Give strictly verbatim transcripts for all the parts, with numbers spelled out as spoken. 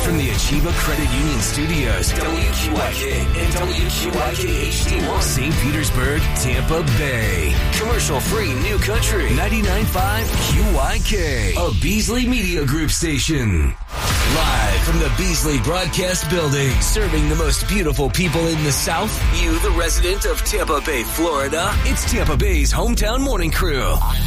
from the Achieva Credit Union Studios, W Q I K and W Q I K H D one, Saint Petersburg, Tampa Bay. Commercial-free New Country, ninety-nine point five Q I K, a Beasley Media Group station. Live from the Beasley Broadcast Building, serving the most beautiful people in the South, you, the resident of Tampa Bay, Florida. It's Tampa Bay's Hometown Morning Crew.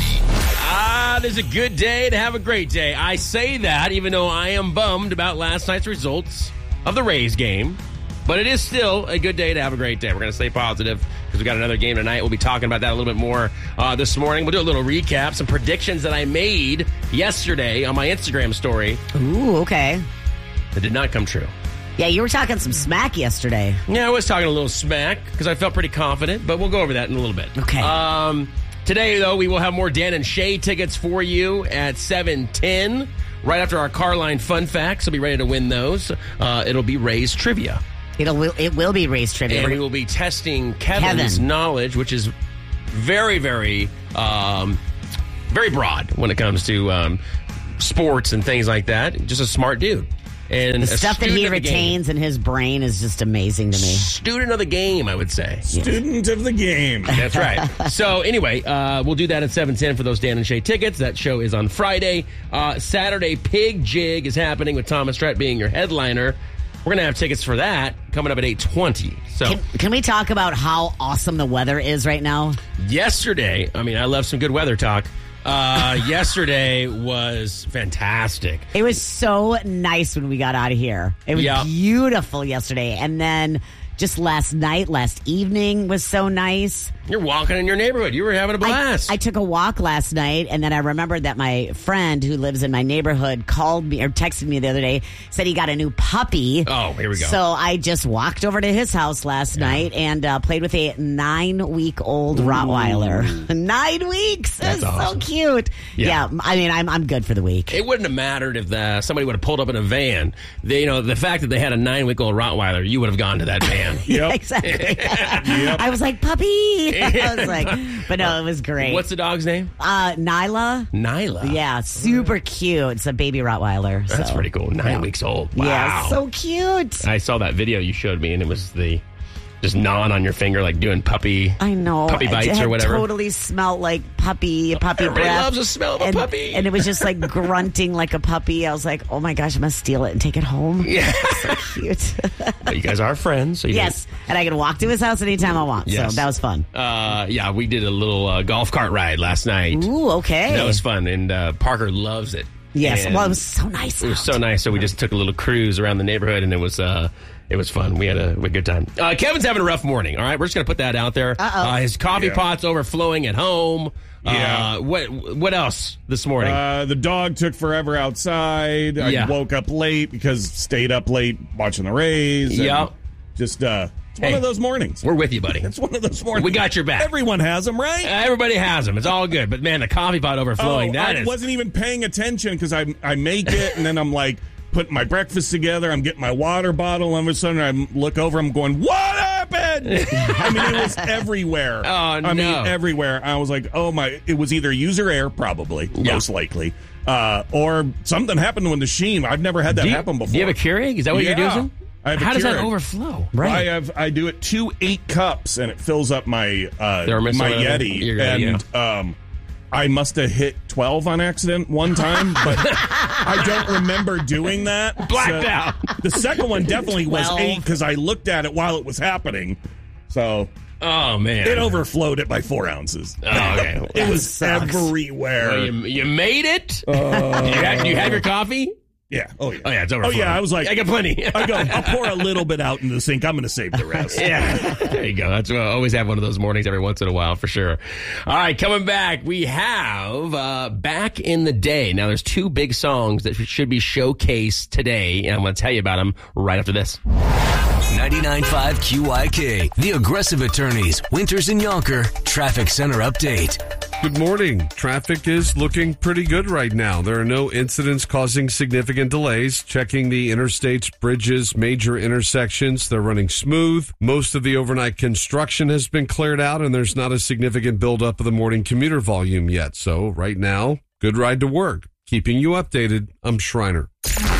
Ah, this is a good day to have a great day. I say that even though I am bummed about last night's results of the Rays game. But it is still a good day to have a great day. We're going to stay positive because we got another game tonight. We'll be talking about that a little bit more uh, this morning. We'll do a little recap, some predictions that I made yesterday on my Instagram story. Ooh, okay. That did not come true. Yeah, you were talking some smack yesterday. Yeah, I was talking a little smack because I felt pretty confident, but we'll go over that in a little bit. Okay. Um, today, though, we will have more Dan and Shay tickets for you at seven ten, right after our Carline Fun Facts. So be ready to win those. Uh, it'll be Rays Trivia. It'll it will be Rays Trivia. And we will be testing Kevin's Kevin. knowledge, which is very, very, um, very broad when it comes to um, sports and things like that. Just a smart dude. And the stuff that he retains game. in his brain is just amazing to me. Student of the game, I would say. Student of the game. That's right. So anyway, uh, we'll do that at seven ten for those Dan and Shay tickets. That show is on Friday. Uh, Saturday, Pig Jig is happening with Thomas Strett being your headliner. We're going to have tickets for that coming up at eight twenty. So, can, can we talk about how awesome the weather is right now? Yesterday, I mean, I love some good weather talk. Uh, yesterday was fantastic. It was so nice when we got out of here. It was yeah. beautiful yesterday. And then just last night, last evening was so nice. You're walking in your neighborhood. You were having a blast. I, I took a walk last night, and then I remembered that my friend who lives in my neighborhood called me or texted me the other day, said he got a new puppy. Oh, here we go. So I just walked over to his house last yeah. night and uh, played with a nine-week-old Ooh. Rottweiler. Nine weeks. That's That's awesome. So cute. Yeah. yeah, I mean, I'm I'm good for the week. It wouldn't have mattered if the, somebody would have pulled up in a van. They, you know, the fact that they had a nine-week-old Rottweiler, you would have gone to that van. Yep. Yeah, exactly. Yep. I was like, puppy. I was like, but no, it was great. What's the dog's name? Uh, Nyla. Nyla. Yeah, super cute. It's a baby Rottweiler. That's so. pretty cool. Nine yeah. weeks old. Wow. Yeah, so cute. I saw that video you showed me, and it was the just gnawing on your finger, like doing puppy. I know. Puppy bites it or whatever. Totally smelled like puppy, puppy Everybody breath. loves the smell of a and, puppy. And it was just like grunting like a puppy. I was like, oh my gosh, I must steal it and take it home. Yeah. So cute. But you guys are friends. So you yes. Can... And I can walk to his house anytime I want. Yes. So that was fun. Uh, yeah, we did a little uh, golf cart ride last night. Ooh, okay. That was fun. And uh, Parker loves it. Yes. And well, it was so nice. It was so nice. So we just took a little cruise around the neighborhood, and it was... Uh, It was fun. We had a, we had a good time. Uh, Kevin's having a rough morning, all right? We're just going to put that out there. Uh, his coffee yeah. pot's overflowing at home. Yeah. Uh, what what else this morning? Uh, the dog took forever outside. I yeah. woke up late because stayed up late watching the Rays. Yeah. Just, uh, it's hey, one of those mornings. We're with you, buddy. It's one of those mornings. We got your back. Everyone has them, right? Uh, everybody has them. It's all good. But, man, the coffee pot overflowing, oh, that I is... wasn't even paying attention because I, I make it, and then I'm like... putting my breakfast together, I'm getting my water bottle, and all of a sudden I look over, I'm going, what happened? I mean, it was everywhere. Oh, no. I mean, everywhere. I was like, oh my, it was either user error, probably, yeah. most likely, uh, or something happened with the Sheen. I've never had that do you, happen before. Do you have a Keurig? Is that what yeah. you're using? I have How a does Keurig. that overflow? Right. I have. I do it two eight cups, and it fills up my uh, my Yeti. Yeti and yeah. um, I must have hit twelve on accident one time, but I don't remember doing that. Blacked so out. The second one definitely was eight because I looked at it while it was happening. So, oh man, it overflowed it by four ounces. Oh, okay, well, it was sucks. everywhere. Well, you, you made it. Uh, do, you have, do you have your coffee? Yeah. Oh yeah. Oh yeah. It's overflowing. Oh yeah. I was like, I got plenty. I go. I'll pour a little bit out into the sink. I'm going to save the rest. Yeah. There you go. That's I always have one of those mornings every once in a while for sure. All right, coming back, we have uh, Back in the Day. Now, there's two big songs that should be showcased today, and I'm going to tell you about them right after this. ninety-nine point five Q I K, The Aggressive Attorneys, Winters and Yonker, Traffic Center Update. Good morning. Traffic is looking pretty good right now. There are no incidents causing significant delays. Checking the interstates, bridges, major intersections, they're running smooth. Most of the overnight construction has been cleared out, and there's not a significant buildup of the morning commuter volume yet. So right now, good ride to work. Keeping you updated, I'm Schreiner.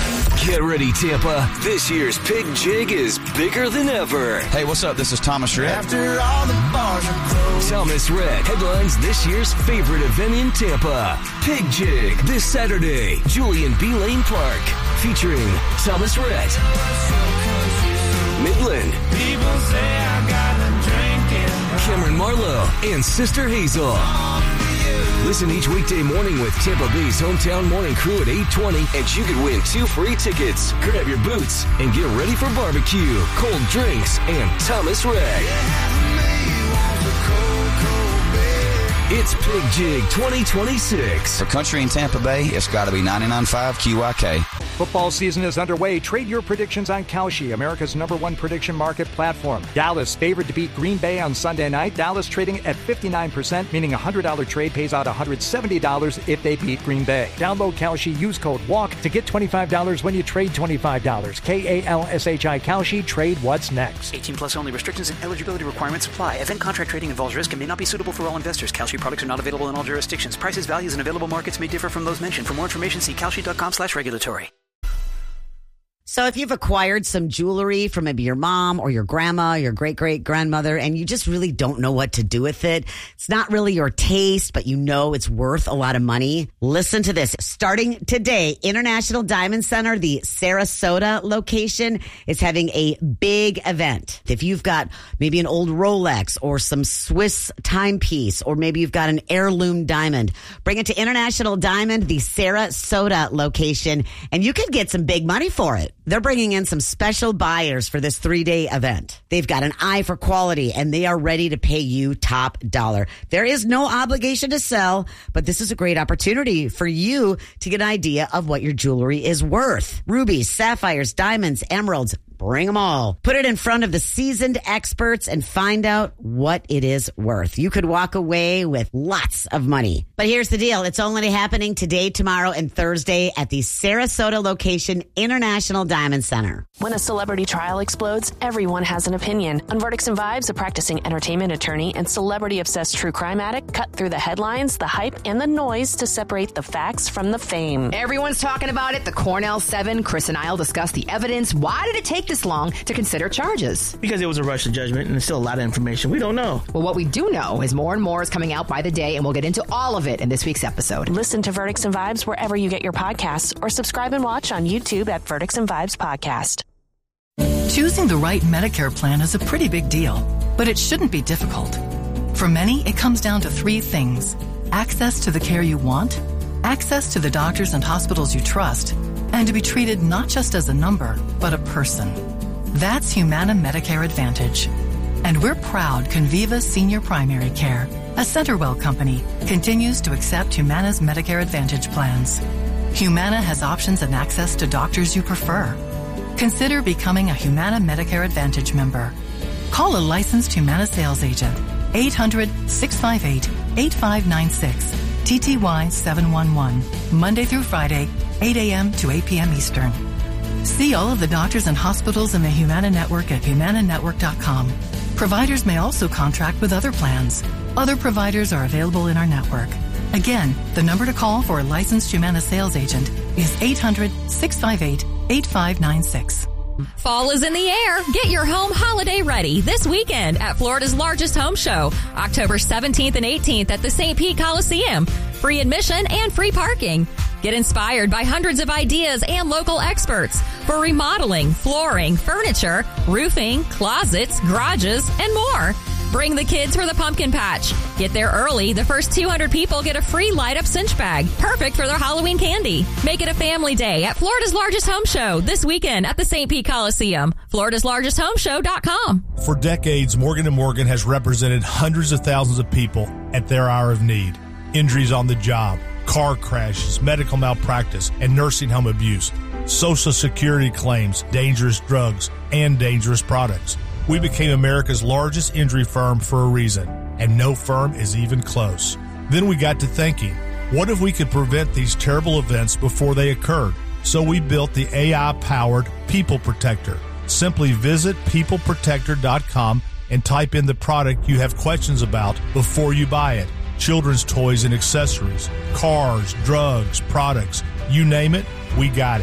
Get ready, Tampa. This year's Pig Jig is bigger than ever. Hey, what's up? This is Thomas Rhett. After all the bars are closed. Thomas Rhett headlines this year's favorite event in Tampa. Pig Jig, this Saturday. Julian B. Lane Park. Featuring Thomas Rhett. Midland. People say I got a drinking. Cameron Marlowe and Sister Hazel. Listen each weekday morning with Tampa Bay's Hometown Morning Crew at eight twenty, and you could win two free tickets. Grab your boots and get ready for barbecue, cold drinks, and Thomas Rhett. It's Pig Jig twenty twenty-six. For country in Tampa Bay, it's got to be ninety-nine point five Q I K. Football season is underway. Trade your predictions on Kalshi, America's number one prediction market platform. Dallas favored to beat Green Bay on Sunday night. Dallas trading at fifty-nine percent, meaning a one hundred dollars trade pays out one hundred seventy dollars if they beat Green Bay. Download Kalshi, use code WALK to get twenty-five dollars when you trade twenty-five dollars. K A L S H I Kalshi, trade what's next. eighteen plus only. Restrictions and eligibility requirements apply. Event contract trading involves risk and may not be suitable for all investors. Kalshi products are not available in all jurisdictions. Prices, values, and available markets may differ from those mentioned. For more information, see kalshi.com slash regulatory. So if you've acquired some jewelry from maybe your mom or your grandma, your great-great-grandmother, and you just really don't know what to do with it, it's not really your taste, but you know it's worth a lot of money, listen to this. Starting today, International Diamond Center, the Sarasota location, is having a big event. If you've got maybe an old Rolex or some Swiss timepiece, or maybe you've got an heirloom diamond, bring it to International Diamond, the Sarasota location, and you could get some big money for it. They're bringing in some special buyers for this three-day event. They've got an eye for quality, and they are ready to pay you top dollar. There is no obligation to sell, but this is a great opportunity for you to get an idea of what your jewelry is worth. Rubies, sapphires, diamonds, emeralds, bring them all. Put it in front of the seasoned experts and find out what it is worth. You could walk away with lots of money. But here's the deal. It's only happening today, tomorrow, and Thursday at the Sarasota location, International Diamond Center. When a celebrity trial explodes, everyone has an opinion. On Verdicts and Vibes, a practicing entertainment attorney and celebrity-obsessed true crime addict cut through the headlines, the hype, and the noise to separate the facts from the fame. Everyone's talking about it. The Cornell Seven, Chris and I will discuss the evidence. Why did it take this long to consider charges? Because it was a rush to judgment and there's still a lot of information we don't know. Well, what we do know is more and more is coming out by the day, and we'll get into all of it in this week's episode. Listen to Verdicts and Vibes wherever you get your podcasts, or subscribe and watch on YouTube at Verdicts and Vibes Podcast. Choosing the right Medicare plan is a pretty big deal, but it shouldn't be difficult. For many, it comes down to three things: access to the care you want, access to the doctors and hospitals you trust, and to be treated not just as a number, but a person. That's Humana Medicare Advantage. And we're proud Conviva Senior Primary Care, a Centerwell company, continues to accept Humana's Medicare Advantage plans. Humana has options and access to doctors you prefer. Consider becoming a Humana Medicare Advantage member. Call a licensed Humana sales agent, eight hundred, six five eight, eight five nine six, T T Y seven one one, Monday through Friday, eight a.m. to eight p.m. Eastern. See all of the doctors and hospitals in the Humana Network at humana network dot com. Providers may also contract with other plans. Other providers are available in our network. Again, the number to call for a licensed Humana sales agent is eight hundred, six five eight, eight five nine six. Fall is in the air. Get your home holiday ready this weekend at Florida's largest home show, October seventeenth and eighteenth at the Saint Pete Coliseum. Free admission and free parking. Get inspired by hundreds of ideas and local experts for remodeling, flooring, furniture, roofing, closets, garages, and more. Bring the kids for the pumpkin patch. Get there early. The first two hundred people get a free light-up cinch bag, perfect for their Halloween candy. Make it a family day at Florida's largest home show this weekend at the Saint Pete Coliseum. Florida's largest home show dot com. For decades, Morgan and Morgan has represented hundreds of thousands of people at their hour of need. Injuries on the job, car crashes, medical malpractice, and nursing home abuse, Social Security claims, dangerous drugs, and dangerous products. We became America's largest injury firm for a reason, and no firm is even close. Then we got to thinking, what if we could prevent these terrible events before they occurred? So we built the A I-powered People Protector. Simply visit people protector dot com and type in the product you have questions about before you buy it. Children's toys and accessories, cars, drugs, products, you name it, we got it.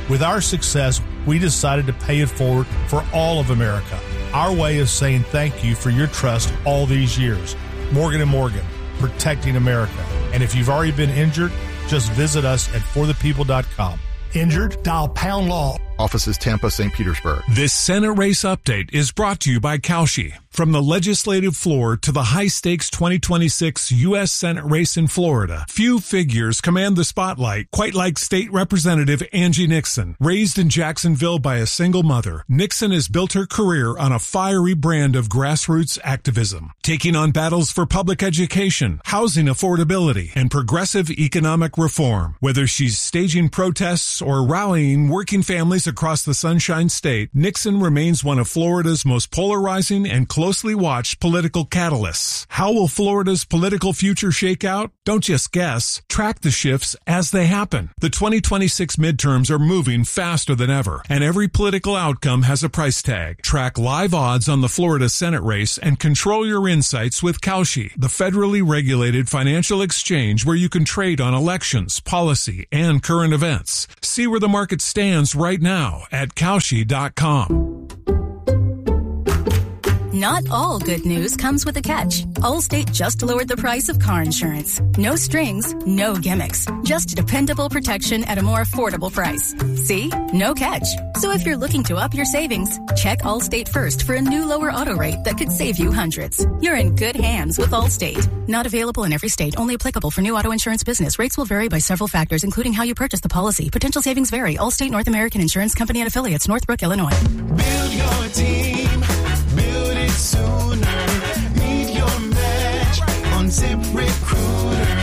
With our success, we decided to pay it forward for all of America. Our way of saying thank you for your trust all these years. Morgan and Morgan, protecting America. And if you've already been injured, just visit us at for the people dot com. Injured? Dial pound law. Offices Tampa, Saint Petersburg. This Senate race update is brought to you by Kalshi. From the legislative floor to the high-stakes twenty twenty-six U S Senate race in Florida, few figures command the spotlight quite like State Representative Angie Nixon. Raised in Jacksonville by a single mother, Nixon has built her career on a fiery brand of grassroots activism, taking on battles for public education, housing affordability, and progressive economic reform. Whether she's staging protests or rallying working families across the Sunshine State, Nixon remains one of Florida's most polarizing and closely watched political catalysts. How will Florida's political future shake out? Don't just guess. Track the shifts as they happen. The twenty twenty-six midterms are moving faster than ever, and every political outcome has a price tag. Track live odds on the Florida Senate race and control your insights with Kalshi, the federally regulated financial exchange where you can trade on elections, policy, and current events. See where the market stands right now at Kalshi dot com. Not all good news comes with a catch. Allstate just lowered the price of car insurance. No strings, no gimmicks. Just dependable protection at a more affordable price. See? No catch. So if you're looking to up your savings, check Allstate first for a new lower auto rate that could save you hundreds. You're in good hands with Allstate. Not available in every state. Only applicable for new auto insurance business. Rates will vary by several factors, including how you purchase the policy. Potential savings vary. Allstate North American Insurance Company and Affiliates, Northbrook, Illinois. Build your team. Build it sooner. Meet your match on ZipRecruiter.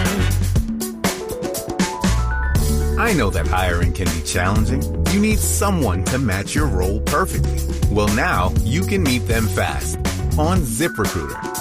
I know that hiring can be challenging. You need someone to match your role perfectly. Well, now you can meet them fast on ZipRecruiter.